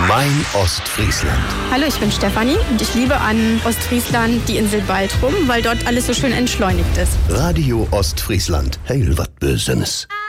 Mein Ostfriesland. Hallo, ich bin Stefanie und ich liebe an Ostfriesland die Insel Baltrum, weil dort alles so schön entschleunigt ist. Radio Ostfriesland. Heil wat Bösenes.